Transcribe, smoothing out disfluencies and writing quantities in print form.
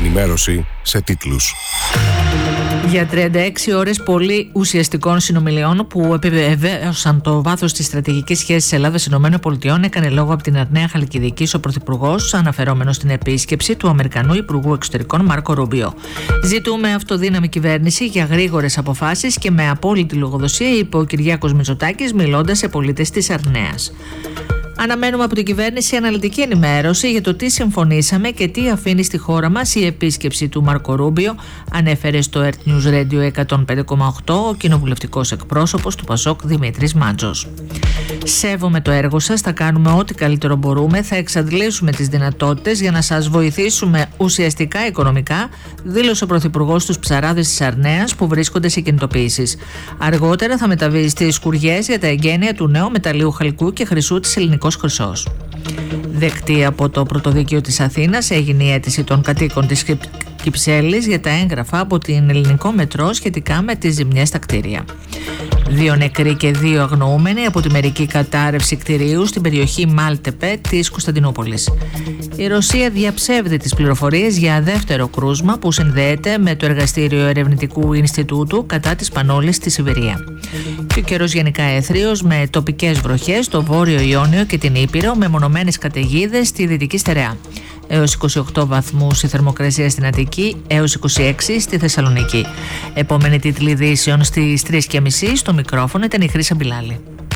ενημέρωση σε τίτλους. Για 36 ώρες πολύ ουσιαστικών συνομιλιών που επιβεβαίωσαν το βάθος της στρατηγικής σχέσης Ελλάδα-ΗΠΑ έκανε λόγο από την Αρνέα Χαλκιδικής ο Πρωθυπουργός, αναφερόμενος στην επίσκεψη του Αμερικανού Υπουργού Εξωτερικών Μάρκο Ρούμπιο. Ζητούμε αυτοδύναμη κυβέρνηση για γρήγορες αποφάσεις και με απόλυτη λογοδοσία, είπε ο Κυριάκος Μητσοτάκης, μιλώντας σε πολίτες της Αρνέας. Αναμένουμε από την κυβέρνηση αναλυτική ενημέρωση για το τι συμφωνήσαμε και τι αφήνει στη χώρα μας η επίσκεψη του Μάρκο Ρούμπιο, ανέφερε στο Earth News Radio 105,8 ο κοινοβουλευτικός εκπρόσωπος του ΠΑΣΟΚ Δημήτρης Μάντζος. Σέβομαι το έργο σας, θα κάνουμε ό,τι καλύτερο μπορούμε, θα εξαντλήσουμε τις δυνατότητες για να σας βοηθήσουμε ουσιαστικά οικονομικά, δήλωσε ο Πρωθυπουργός στους ψαράδες της Αρνέας που βρίσκονται σε κινητοποίησεις. Αργότερα θα μεταβεί στις σκουριές για τα εγγένεια του νέου μεταλλίου χαλκού και χρυσού της Ελληνικός Χρυσός. Δεκτή από το Πρωτοδικείο της Αθήνας έγινε η αίτηση των κατοίκων της Κυψέλης για τα έγγραφα από την Ελληνικό Μετρό σχετικά με τις ζημιές στα κτίρια. 2 νεκροί και 2 αγνοούμενοι από τη μερική κατάρρευση κτηρίου στην περιοχή Μάλτεπε της Κωνσταντινούπολης. Η Ρωσία διαψεύδει τις πληροφορίες για δεύτερο κρούσμα που συνδέεται με το Εργαστήριο Ερευνητικού Ινστιτούτου κατά της Πανόλης στη Σιβηρία. Και ο καιρός γενικά έθριος με τοπικές βροχές στο Βόρειο Ιόνιο και την Ήπειρο, με μονομένες καταιγίδες στη Δυτική Στερεά. Έως 28 βαθμούς η θερμοκρασία στην Αττική, έως 26 στη Θεσσαλονίκη. Επόμενη τίτλη ειδήσεων στις 3:30 στο μικρόφωνο ήταν η Χρύσα Μπιλάλη.